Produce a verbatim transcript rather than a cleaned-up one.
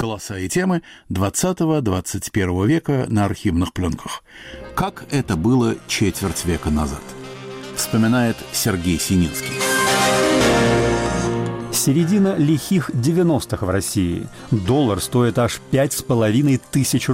Голоса и темы двадцатого-двадцать первого века на архивных пленках. Как это было четверть века назад? Вспоминает Сергей Сининский. Середина лихих девяностых в России. Доллар стоит аж пять с половиной тысяч рублей.